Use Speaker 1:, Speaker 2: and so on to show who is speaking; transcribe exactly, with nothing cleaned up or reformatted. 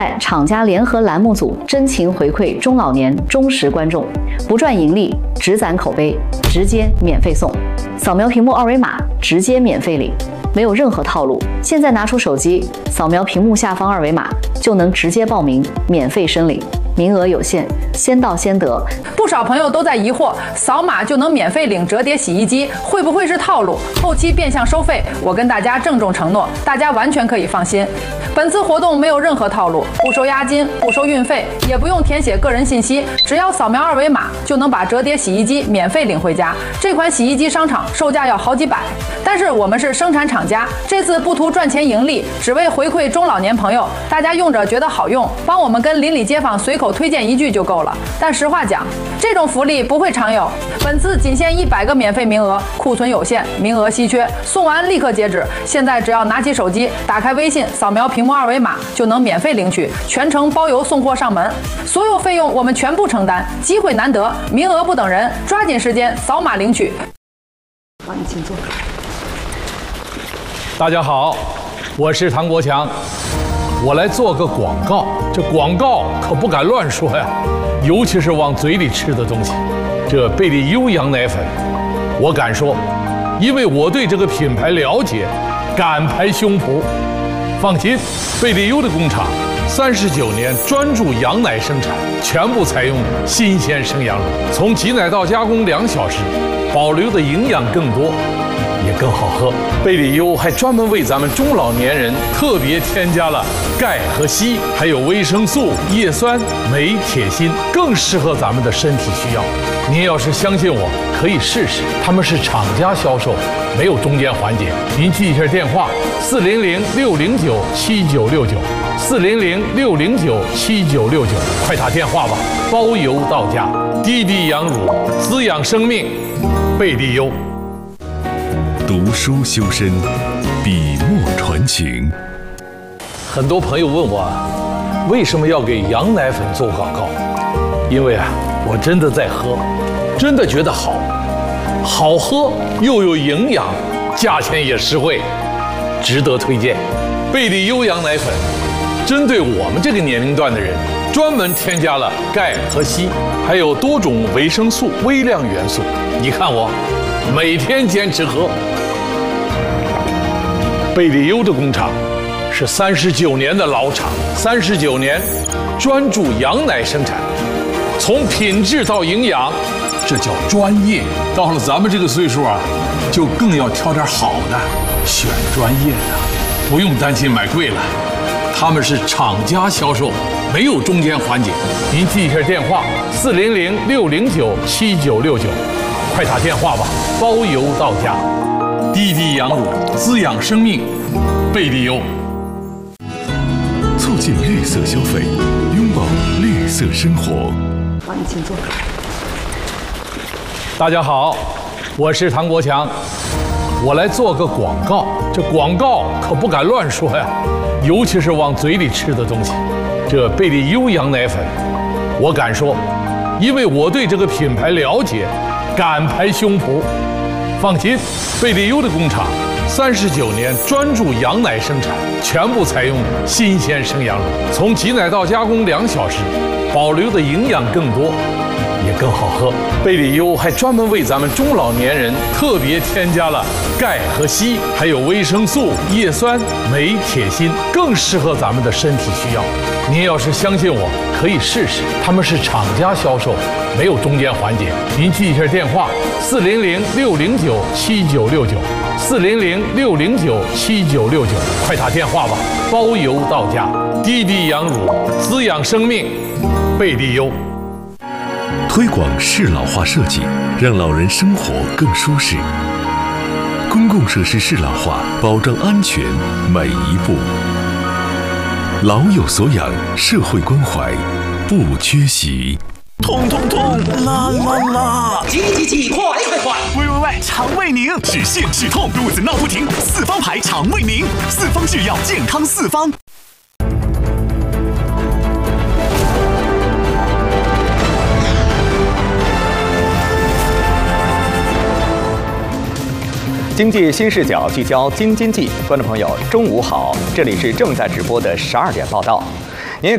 Speaker 1: 厂家联合栏目组真情回馈中老年忠实观众，不赚盈利，只攒口碑，直接免费送。扫描屏幕二维码，直接免费领，没有任何套路。现在拿出手机，扫描屏幕下方二维码，就能直接报名，免费申领。 名额有限，先到先得。
Speaker 2: 不少朋友都在疑惑，扫码就能免费领折叠洗衣机，会不会是套路？后期变相收费？我跟大家郑重承诺，大家完全可以放心。本次活动没有任何套路，不收押金，不收运费，也不用填写个人信息，只要扫描二维码就能把折叠洗衣机免费领回家。这款洗衣机商场售价要好几百，但是我们是生产厂家，这次不图赚钱盈利，只为回馈中老年朋友，大家用着觉得好用，帮我们跟邻里街坊随口推荐一句就够了。但实话讲，这种福利不会常有，本次仅限一百个免费名额，库存有限，名额稀缺，送完立刻截止。现在只要拿起手机，打开微信，扫描屏幕二维码，就能免费领取，全程包邮送货上门，所有费用我们全部承担。机会难得，名额不等人，抓紧时间扫码领取。
Speaker 1: 好，你请坐。
Speaker 3: 大家好，我是唐国强。 我来做个广告，这广告可不敢乱说呀，尤其是往嘴里吃的东西。这贝利优羊奶粉，我敢说，因为我对这个品牌了解，敢拍胸脯。放心，贝利优的工厂三十九年专注羊奶生产，全部采用新鲜生羊乳，从挤奶到加工两小时，保留的营养更多。 也更好喝。贝利优还专门为咱们中老年人特别添加了钙和硒，还有维生素、叶酸、镁、铁、锌，更适合咱们的身体需要。您要是相信我，可以试试。他们是厂家销售，没有中间环节。您记一下电话：四零零六零九七九六九，四零零六零九七九六九，快打电话吧，包邮到家。滴滴羊乳，滋养生命，贝利优。
Speaker 4: 读书修身，笔墨传情。
Speaker 3: 很多朋友问我，为什么要给羊奶粉做广告？因为啊，我真的在喝，真的觉得好，好喝又有营养，价钱也实惠，值得推荐。贝利优羊奶粉，针对我们这个年龄段的人，专门添加了钙和硒，还有多种维生素、微量元素。你看我，每天坚持喝。 贝利优的工厂是三十九年的老厂，三十九年专注羊奶生产，从品质到营养，这叫专业。到了咱们这个岁数啊，就更要挑点好的，选专业的，不用担心买贵了。他们是厂家销售，没有中间环节。您记一下电话：四零零六零九七九六九，快打电话吧，包邮到家。 滴滴羊乳，滋养生命，贝利优。
Speaker 4: 促进绿色消费，拥抱绿色生活。
Speaker 1: 好，你请坐。
Speaker 3: 大家好，我是唐国强。我来做个广告，这广告可不敢乱说呀，尤其是往嘴里吃的东西。这贝利优羊奶粉，我敢说，因为我对这个品牌了解，敢拍胸脯。 放心，贝利优的工厂三十九年专注羊奶生产，全部采用新鲜生羊乳，从挤奶到加工两小时，保留的营养更多，也更好喝。贝利优还专门为咱们中老年人特别添加了钙和硒，还有维生素、叶酸、镁、铁、锌，更适合咱们的身体需要。您要是相信我，可以试试。他们是厂家销售，没有中间环节。您记一下电话：四零零六零九七九六九，四零零六零九七九六九，快打电话吧，包邮到家。滴滴羊乳，滋养生命，贝利优。
Speaker 4: 推广适老化设计，让老人生活更舒适。公共设施适老化，保障安全每一步。老有所养，社会关怀不缺席。
Speaker 5: 痛痛痛，啦啦啦！
Speaker 6: 急急急，快快快！
Speaker 5: 喂喂喂，肠胃宁，止泻止痛，肚子闹不停，四方牌肠胃宁，四方制药，健康四方。
Speaker 7: 经济新视角聚焦京津冀，观众朋友，中午好，这里是正在直播的十二点报道，